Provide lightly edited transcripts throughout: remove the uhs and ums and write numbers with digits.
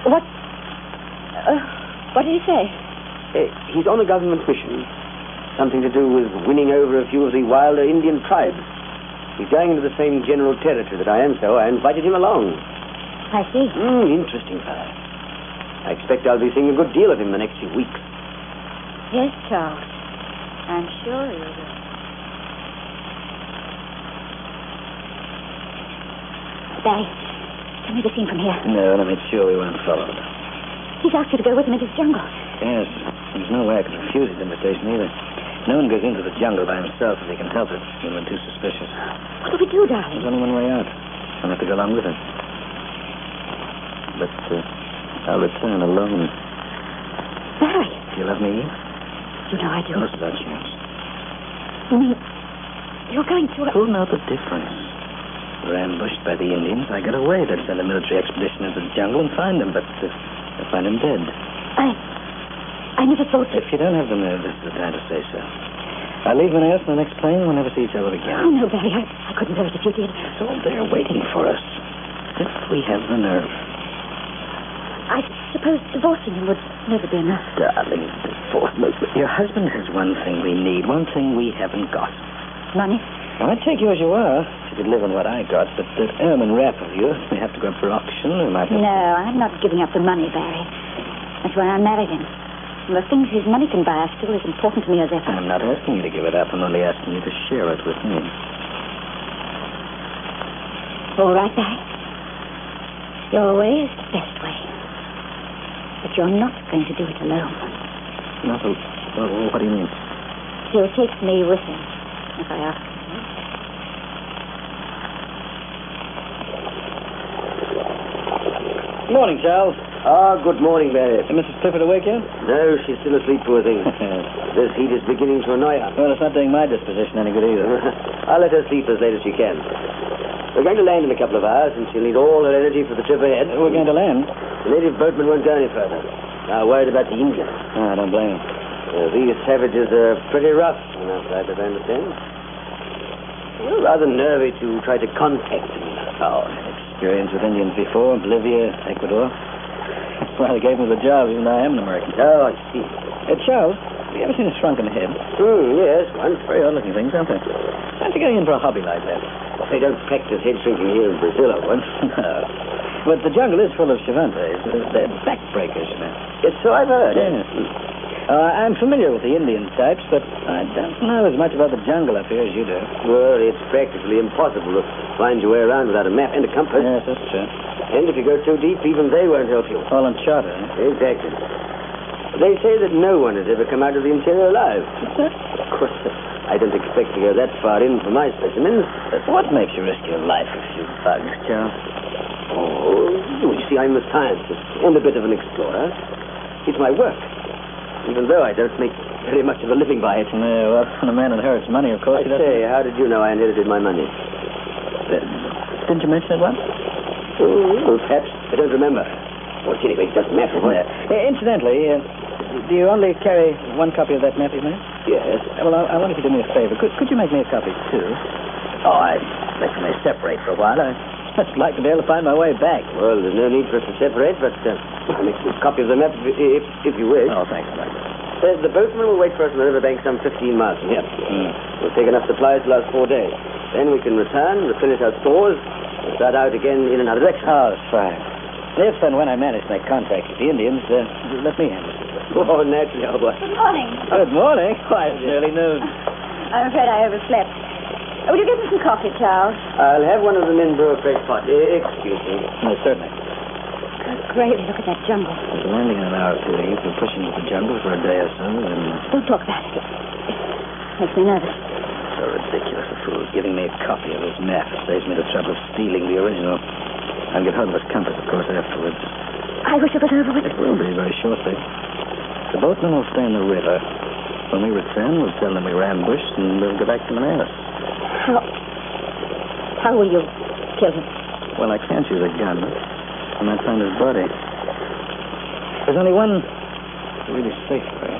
What did he say? He's on a government mission. Something to do with winning over a few of the wilder Indian tribes. He's going into the same general territory that I am, so I invited him along. I see. Interesting fellow. I expect I'll be seeing a good deal of him the next few weeks. Yes, Charles. I'm sure you will. Barry, can we be seen from here? No, let me make sure we weren't followed. He's asked you to go with him into the jungle. Yes, there's no way I could refuse his invitation either. No one goes into the jungle by himself if he can help it. We'll be too suspicious. What do we do, darling? There's only one way out. I'll have to go along with him. But I'll return alone. Barry. Do you love me? You know I do. What's that chance? You mean you're going to... Who'll know the difference? We're ambushed by the Indians. I get away. They'd send a military expedition into the jungle and find him, but they'll find him dead. I never thought that... If you don't have the nerve, this is the time to say so. I'll leave Manaus in the next plane. We'll never see each other again. Oh, no, Barry, I couldn't do it if you did. It's all there waiting for us. If we have the nerve. I suppose divorcing him would never be enough. Darling, divorce. Your husband has one thing we need, one thing we haven't got. Money? Now, I'd take you as you are, if you could live on what I got, but that ermine wrap of yours may have to go up for auction, or might have... No, I'm not giving up the money, Barry. That's why I married him. And the things his money can buy are still as important to me as ever. I'm not asking you to give it up. I'm only asking you to share it with me. All right, Barry. Your way is the best way. But you're not going to do it alone. Not a... What do you mean? He'll take me with him, if I ask him. Good morning, Charles. Good morning, Barry. Is Mrs. Clifford awake yet? No, she's still asleep, poor thing. This heat is beginning to annoy her. Well, it's not doing my disposition any good either. I'll let her sleep as late as she can. We're going to land in a couple of hours, and she'll need all her energy for the trip ahead. We're going to land? The native boatmen won't go any further. Now, worried about the Indians. I don't blame them. These savages are pretty rough on our side, as I understand. You're rather nervy to try to contact them. Oh, experience with Indians before, Bolivia, Ecuador. That's why they gave me the job, even though I am an American. Oh, I see. Charles, have you ever seen a shrunken head? Yes, once. Very odd-looking things, aren't they? Fancy going in for a hobby like that. Well, they don't practice head shrinking here in Brazil, I won't. No. But the jungle is full of Cervantes. They're backbreakers, you know. Yes, so I've heard. Yes. I'm familiar with the Indian types, but I don't know as much about the jungle up here as you do. Well, it's practically impossible to find your way around without a map and a compass. Yes, that's true. And if you go too deep, even they won't help you. All on charter, eh? Exactly. They say that no one has ever come out of the interior alive. What's that? Of course, I don't expect to go that far in for my specimens. What makes you risk your life for a few bugs, Charles? Oh, you see, I'm a scientist and a bit of an explorer. It's my work. Even though I don't make very much of a living by it. No, well, when a man inherits money, of course, I say, how did you know I inherited my money? Didn't you mention it once? Oh, perhaps. I don't remember. Well, anyway, it doesn't matter. Incidentally, do you only carry one copy of that map you made? Yes. Well, I wonder if you do me a favor. Could you make me a copy, too? Oh, I think we may separate for a while. I'd like to be able to find my way back. Well, there's no need for us to separate, but I'll make a copy of the map if you wish. Oh, thanks a lot. The boatman will wait for us on the riverbank some 15 miles from here. We'll take enough supplies to last 4 days. Then we can return, replenish our stores, and start out again in another direction. Oh, that's fine. If and when I manage to make contact with the Indians, let me handle it. Oh, naturally, old boy. Good morning. Good morning. Why, it's nearly noon. I'm afraid I overslept. Would you give me some coffee, Charles? I'll have one of the men brew a fresh pot. Excuse me. No, certainly. Good gravy, look at that jungle. We're landing in an hour or two. You can push into the jungle for a day or so, then... Don't talk about it. It makes me nervous. So ridiculous. The fool's giving me a copy of his map. It saves me the trouble of stealing the original. I'll get hold of his compass, of course, afterwards. I wish it was over with. It will be very shortly. The boatmen will stay in the river. When we return, we'll tell them we were ambushed, and we'll go back to Manaus. How will you kill him? Well, I can't use a gun. I might find his body. There's only one really safe way.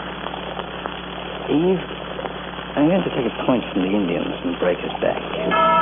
Eve, I'm going to take a point from the Indians and break his back.